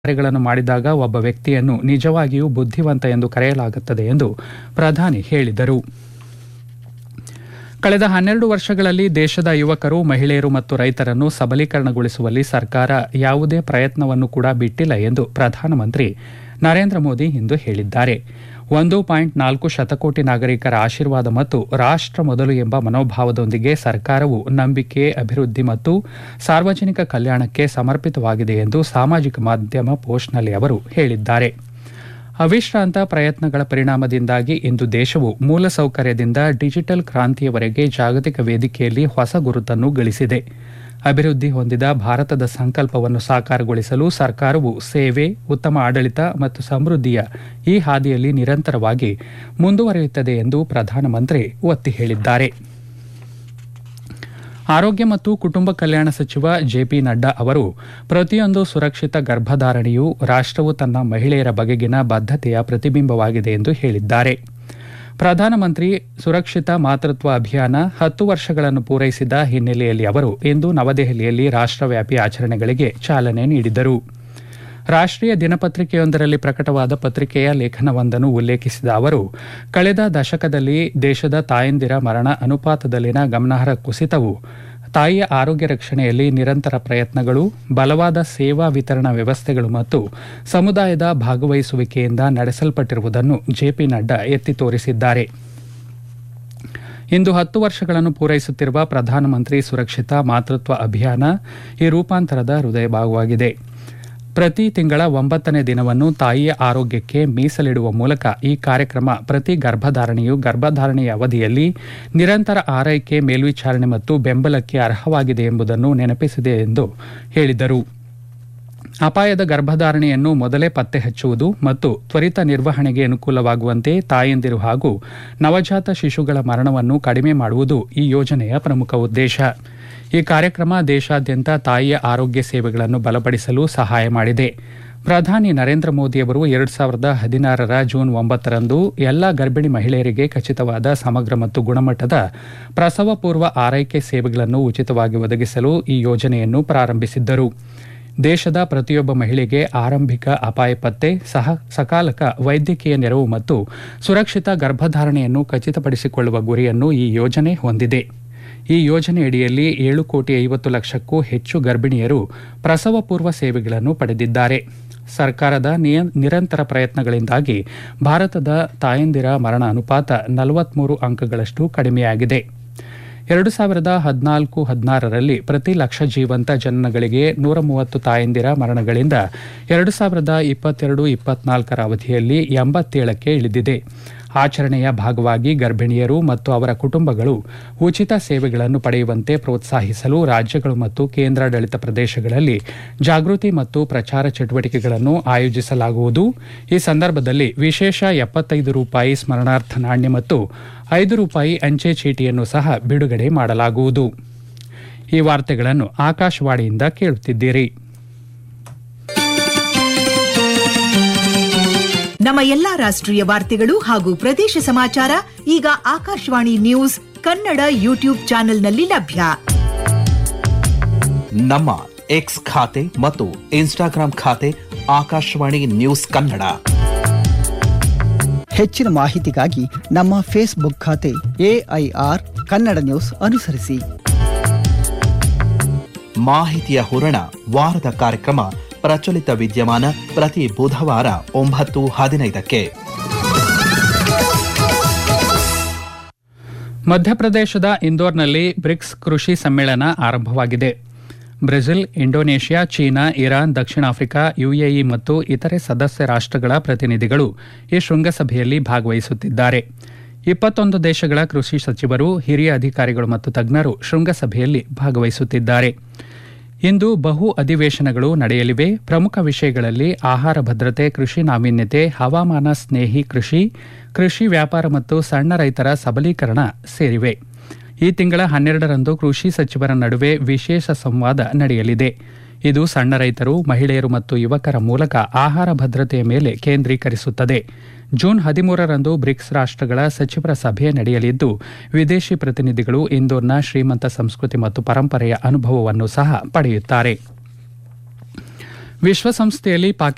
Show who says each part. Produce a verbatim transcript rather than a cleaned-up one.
Speaker 1: ಕಾರ್ಯಗಳನ್ನು ಮಾಡಿದಾಗ ಒಬ್ಬ ವ್ಯಕ್ತಿಯನ್ನು ನಿಜವಾಗಿಯೂ ಬುದ್ಧಿವಂತ ಎಂದು ಕರೆಯಲಾಗುತ್ತದೆ ಎಂದು ಪ್ರಧಾನಿ ಹೇಳಿದರು. ಕಳೆದ ಹನ್ನೆರಡು ವರ್ಷಗಳಲ್ಲಿ ದೇಶದ ಯುವಕರು, ಮಹಿಳೆಯರು ಮತ್ತು ರೈತರನ್ನು ಸಬಲೀಕರಣಗೊಳಿಸುವಲ್ಲಿ ಸರ್ಕಾರ ಯಾವುದೇ ಪ್ರಯತ್ನವನ್ನು ಕೂಡ ಬಿಟ್ಟಿಲ್ಲ ಎಂದು ಪ್ರಧಾನಮಂತ್ರಿ ನರೇಂದ್ರ ಮೋದಿ ಇಂದು ಹೇಳಿದ್ದಾರೆ. ಒಂದು ಪಾಯಿಂಟ್ ನಾಲ್ಕು ಶತಕೋಟಿ ನಾಗರಿಕರ ಆಶೀರ್ವಾದ ಮತ್ತು ರಾಷ್ಟ್ರ ಮೊದಲು ಎಂಬ ಮನೋಭಾವದೊಂದಿಗೆ ಸರ್ಕಾರವು ನಂಬಿಕೆ, ಅಭಿವೃದ್ಧಿ ಮತ್ತು ಸಾರ್ವಜನಿಕ ಕಲ್ಯಾಣಕ್ಕೆ ಸಮರ್ಪಿತವಾಗಿದೆ ಎಂದು ಸಾಮಾಜಿಕ ಮಾಧ್ಯಮ ಪೋಸ್ಟ್ನಲ್ಲಿ ಅವರು ಹೇಳಿದ್ದಾರೆ. ಅವಿಶ್ರಾಂತ ಪ್ರಯತ್ನಗಳ ಪರಿಣಾಮದಿಂದಾಗಿ ಇಂದು ದೇಶವು ಮೂಲಸೌಕರ್ಯದಿಂದ ಡಿಜಿಟಲ್ ಕ್ರಾಂತಿಯವರೆಗೆ ಜಾಗತಿಕ ವೇದಿಕೆಯಲ್ಲಿ ಹೊಸ ಗುರುತನ್ನು ಗಳಿಸಿದೆ. ಅಭಿವೃದ್ಧಿ ಹೊಂದಿದ ಭಾರತದ ಸಂಕಲ್ಪವನ್ನು ಸಾಕಾರಗೊಳಿಸಲು ಸರ್ಕಾರವು ಸೇವೆ, ಉತ್ತಮ ಆಡಳಿತ ಮತ್ತು ಸಮೃದ್ಧಿಯ ಈ ಹಾದಿಯಲ್ಲಿ ನಿರಂತರವಾಗಿ ಮುಂದುವರಿಯುತ್ತದೆ ಎಂದು ಪ್ರಧಾನಮಂತ್ರಿ ಒತ್ತಿ ಹೇಳಿದ್ದಾರೆ. ಆರೋಗ್ಯ ಮತ್ತು ಕುಟುಂಬ ಕಲ್ಯಾಣ ಸಚಿವ ಜೆಪಿ ನಡ್ಡಾ ಅವರು ಪ್ರತಿಯೊಂದು ಸುರಕ್ಷಿತ ಗರ್ಭಧಾರಣೆಯು ರಾಷ್ಟ್ರವು ತನ್ನ ಮಹಿಳೆಯರ ಬಗೆಗಿನ ಬದ್ಧತೆಯ ಪ್ರತಿಬಿಂಬವಾಗಿದೆ ಎಂದು ಹೇಳಿದ್ದಾರೆ. ಪ್ರಧಾನಮಂತ್ರಿ ಸುರಕ್ಷಿತ ಮಾತೃತ್ವ ಅಭಿಯಾನ ಹತ್ತು ವರ್ಷಗಳನ್ನು ಪೂರೈಸಿದ ಹಿನ್ನೆಲೆಯಲ್ಲಿ ಅವರು ಇಂದು ನವದೆಹಲಿಯಲ್ಲಿ ರಾಷ್ಟ್ರವ್ಯಾಪಿ ಆಚರಣೆಗಳಿಗೆ ಚಾಲನೆ ನೀಡಿದರು. ರಾಷ್ಟ್ರೀಯ ದಿನಪತ್ರಿಕೆಯೊಂದರಲ್ಲಿ ಪ್ರಕಟವಾದ ಪತ್ರಿಕೆಯ ಲೇಖನವೊಂದನ್ನು ಉಲ್ಲೇಖಿಸಿದ ಅವರು, ಕಳೆದ ದಶಕದಲ್ಲಿ ದೇಶದ ತಾಯಂದಿರ ಮರಣ ಅನುಪಾತದಲ್ಲಿನ ಗಮನಾರ್ಹ ಕುಸಿತವು ತಾಯಿಯ ಆರೋಗ್ಯ ರಕ್ಷಣೆಯಲ್ಲಿ ನಿರಂತರ ಪ್ರಯತ್ನಗಳು, ಬಲವಾದ ಸೇವಾ ವಿತರಣಾ ವ್ಯವಸ್ಥೆಗಳು ಮತ್ತು ಸಮುದಾಯದ ಭಾಗವಹಿಸುವಿಕೆಯಿಂದ ನಡೆಸಲ್ಪಟ್ಟಿರುವುದನ್ನು ಜೆಪಿ ನಡ್ಡಾ ಎತ್ತಿ ತೋರಿಸಿದ್ದಾರೆ. ಇಂದು ಹತ್ತು ವರ್ಷಗಳನ್ನು ಪೂರೈಸುತ್ತಿರುವ ಪ್ರಧಾನಮಂತ್ರಿ ಸುರಕ್ಷಿತ ಮಾತೃತ್ವ ಅಭಿಯಾನ ಈ ರೂಪಾಂತರದ ಹೃದಯ ಭಾಗವಾಗಿದೆ. ಪ್ರತಿ ತಿಂಗಳ ಒಂಬತ್ತನೇ ದಿನವನ್ನು ತಾಯಿಯ ಆರೋಗ್ಯಕ್ಕೆ ಮೀಸಲಿಡುವ ಮೂಲಕ ಈ ಕಾರ್ಯಕ್ರಮ ಪ್ರತಿ ಗರ್ಭಧಾರಣೆಯು ಗರ್ಭಧಾರಣೆಯ ಅವಧಿಯಲ್ಲಿ ನಿರಂತರ ಆರೈಕೆ, ಮೇಲ್ವಿಚಾರಣೆ ಮತ್ತು ಬೆಂಬಲಕ್ಕೆ ಅರ್ಹವಾಗಿದೆ ಎಂಬುದನ್ನು ನೆನಪಿಸಿದೆ ಎಂದು ಹೇಳಿದರು. ಅಪಾಯದ ಗರ್ಭಧಾರಣೆಯನ್ನು ಮೊದಲೇ ಪತ್ತೆ ಹಚ್ಚುವುದು ಮತ್ತು ತ್ವರಿತ ನಿರ್ವಹಣೆಗೆ ಅನುಕೂಲವಾಗುವಂತೆ ತಾಯಂದಿರು ಹಾಗೂ ನವಜಾತ ಶಿಶುಗಳ ಮರಣವನ್ನು ಕಡಿಮೆ ಮಾಡುವುದು ಈ ಯೋಜನೆಯ ಪ್ರಮುಖ ಉದ್ದೇಶ. ಈ ಕಾರ್ಯಕ್ರಮ ದೇಶಾದ್ಯಂತ ತಾಯಿಯ ಆರೋಗ್ಯ ಸೇವೆಗಳನ್ನು ಬಲಪಡಿಸಲು ಸಹಾಯ ಮಾಡಿದೆ. ಪ್ರಧಾನಿ ನರೇಂದ್ರ ಮೋದಿಯವರು ಎರಡು ಸಾವಿರದ ಹದಿನಾರರ ಜೂನ್ ಒಂಬತ್ತರಂದು ಎಲ್ಲ ಗರ್ಭಿಣಿ ಮಹಿಳೆಯರಿಗೆ ಖಚಿತವಾದ, ಸಮಗ್ರ ಮತ್ತು ಗುಣಮಟ್ಟದ ಪ್ರಸವ ಪೂರ್ವ ಆರೈಕೆ ಸೇವೆಗಳನ್ನು ಉಚಿತವಾಗಿ ಒದಗಿಸಲು ಈ ಯೋಜನೆಯನ್ನು ಪ್ರಾರಂಭಿಸಿದ್ದರು. ದೇಶದ ಪ್ರತಿಯೊಬ್ಬ ಮಹಿಳೆಗೆ ಆರಂಭಿಕ ಅಪಾಯ ಪತ್ತೆ, ಸಹ ಸಕಾಲಕ ವೈದ್ಯಕೀಯ ನೆರವು ಮತ್ತು ಸುರಕ್ಷಿತ ಗರ್ಭಧಾರಣೆಯನ್ನು ಖಚಿತಪಡಿಸಿಕೊಳ್ಳುವ ಗುರಿಯನ್ನು ಈ ಯೋಜನೆ ಹೊಂದಿದೆ. ಈ ಯೋಜನೆಯಡಿಯಲ್ಲಿ ಏಳು ಕೋಟಿ ಐವತ್ತು ಲಕ್ಷಕ್ಕೂ ಹೆಚ್ಚು ಗರ್ಭಿಣಿಯರು ಪ್ರಸವ ಪೂರ್ವ ಸೇವೆಗಳನ್ನು ಪಡೆದಿದ್ದಾರೆ. ಸರ್ಕಾರದ ನಿರಂತರ ಪ್ರಯತ್ನಗಳಿಂದಾಗಿ ಭಾರತದ ತಾಯಂದಿರ ಮರಣ ಅನುಪಾತ ನಲವತ್ಮೂರು ಅಂಕಗಳಷ್ಟು ಕಡಿಮೆಯಾಗಿದೆ. ಎರಡು ಸಾವಿರದ ಹದಿನಾಲ್ಕು ಹದಿನಾರರಲ್ಲಿ ಪ್ರತಿ ಲಕ್ಷ ಜೀವಂತ ಜನನಗಳಿಗೆ ನೂರ ಮೂವತ್ತು ತಾಯಂದಿರ ಮರಣಗಳಿಂದ ಎರಡು ಸಾವಿರದ ಇಪ್ಪತ್ತೆರಡು ಇಪ್ಪತ್ನಾಲ್ಕರ ಅವಧಿಯಲ್ಲಿ ಎಂಬತ್ತೇಳಕ್ಕೆ ಇಳಿದಿದೆ. ಆಚರಣೆಯ ಭಾಗವಾಗಿ ಗರ್ಭಿಣಿಯರು ಮತ್ತು ಅವರ ಕುಟುಂಬಗಳು ಉಚಿತ ಸೇವೆಗಳನ್ನು ಪಡೆಯುವಂತೆ ಪ್ರೋತ್ಸಾಹಿಸಲು ರಾಜ್ಯಗಳು ಮತ್ತು ಕೇಂದ್ರಾಡಳಿತ ಪ್ರದೇಶಗಳಲ್ಲಿ ಜಾಗೃತಿ ಮತ್ತು ಪ್ರಚಾರ ಚಟುವಟಿಕೆಗಳನ್ನು ಆಯೋಜಿಸಲಾಗುವುದು. ಈ ಸಂದರ್ಭದಲ್ಲಿ ವಿಶೇಷ ಎಪ್ಪತ್ತೈದು ರೂಪಾಯಿ ಸ್ಮರಣಾರ್ಥ ನಾಣ್ಯ ಮತ್ತು ಐದು ರೂಪಾಯಿ ಅಂಚೆ ಚೀಟಿಯನ್ನು ಸಹ ಬಿಡುಗಡೆ ಮಾಡಲಾಗುವುದು. ಈ ವಾರ್ತೆಗಳನ್ನು ಆಕಾಶವಾಣಿಯಿಂದ ಕೇಳುತ್ತಿದ್ದೀರಿ.
Speaker 2: ನಮ್ಮ ಎಲ್ಲಾ ರಾಷ್ಟ್ರೀಯ ವಾರ್ತೆಗಳು ಹಾಗೂ ಪ್ರದೇಶ ಸಮಾಚಾರ ಈಗ ಆಕಾಶವಾಣಿ ನ್ಯೂಸ್ ಕನ್ನಡ ಯೂಟ್ಯೂಬ್ ಚಾನೆಲ್ನಲ್ಲಿ ಲಭ್ಯ.
Speaker 3: ನಮ್ಮ ಎಕ್ಸ್ ಖಾತೆ ಮತ್ತು ಇನ್ಸ್ಟಾಗ್ರಾಂ ಖಾತೆ ಆಕಾಶವಾಣಿ ನ್ಯೂಸ್ ಕನ್ನಡ.
Speaker 4: ಹೆಚ್ಚಿನ ಮಾಹಿತಿಗಾಗಿ ನಮ್ಮ ಫೇಸ್ಬುಕ್ ಖಾತೆ ಎಐಆರ್ ಕನ್ನಡ ನ್ಯೂಸ್ ಅನುಸರಿಸಿ.
Speaker 3: ಮಾಹಿತಿಯ ಹೂರಣ, ವಾರದ ಕಾರ್ಯಕ್ರಮ ಪ್ರಚಲಿತ ವಿದ್ಯಮಾನ ಪ್ರತಿ ಬುಧವಾರ ಒಂಬತ್ತು ಹದಿನೈದಕ್ಕೆ.
Speaker 1: ಮಧ್ಯಪ್ರದೇಶದ ಇಂದೋರ್ನಲ್ಲಿ ಬ್ರಿಕ್ಸ್ ಕೃಷಿ ಸಮ್ಮೇಳನ ಆರಂಭವಾಗಿದೆ. ಬ್ರೆಜಿಲ್, ಇಂಡೋನೇಷ್ಯಾ, ಚೀನಾ, ಇರಾನ್, ದಕ್ಷಿಣ ಆಫ್ರಿಕಾ, ಯುಎಇ ಮತ್ತು ಇತರೆ ಸದಸ್ಯ ರಾಷ್ಟ್ರಗಳ ಪ್ರತಿನಿಧಿಗಳು ಈ ಶೃಂಗಸಭೆಯಲ್ಲಿ ಭಾಗವಹಿಸುತ್ತಿದ್ದಾರೆ. ಇಪ್ಪತ್ತೊಂದು ದೇಶಗಳ ಕೃಷಿ ಸಚಿವರು, ಹಿರಿಯ ಅಧಿಕಾರಿಗಳು ಮತ್ತು ತಜ್ಞರು ಶೃಂಗಸಭೆಯಲ್ಲಿ ಭಾಗವಹಿಸುತ್ತಿದ್ದಾರೆ. ಇಂದು ಬಹು ಅಧಿವೇಶನಗಳು ನಡೆಯಲಿವೆ. ಪ್ರಮುಖ ವಿಷಯಗಳಲ್ಲಿ ಆಹಾರ ಭದ್ರತೆ, ಕೃಷಿ ನಾವೀನ್ಯತೆ, ಹವಾಮಾನ ಸ್ನೇಹಿ ಕೃಷಿ, ಕೃಷಿ ವ್ಯಾಪಾರ ಮತ್ತು ಸಣ್ಣ ರೈತರ ಸಬಲೀಕರಣ ಸೇರಿವೆ. ಈ ತಿಂಗಳ ಹನ್ನೆರಡರಂದು ಕೃಷಿ ಸಚಿವರ ನಡುವೆ ವಿಶೇಷ ಸಂವಾದ ನಡೆಯಲಿದೆ. ಇದು ಸಣ್ಣ ರೈತರು, ಮಹಿಳೆಯರು ಮತ್ತು ಯುವಕರ ಮೂಲಕ ಆಹಾರ ಭದ್ರತೆಯ ಮೇಲೆ ಕೇಂದ್ರೀಕರಿಸುತ್ತದೆ. ಜೂನ್ ಹದಿಮೂರರಂದು ಬ್ರಿಕ್ಸ್ ರಾಷ್ಟ್ರಗಳ ಸಚಿವರ ಸಭೆ ನಡೆಯಲಿದ್ದು, ವಿದೇಶಿ ಪ್ರತಿನಿಧಿಗಳು ಇಂದೋರ್ನ ಶ್ರೀಮಂತ ಸಂಸ್ಕೃತಿ ಮತ್ತು ಪರಂಪರೆಯ ಅನುಭವವನ್ನು ಸಹ ಪಡೆಯುತ್ತಾರೆ. ವಿಶ್ವಸಂಸ್ಥೆಯಲ್ಲಿ ಪಾಕಿಸ್ತಾನ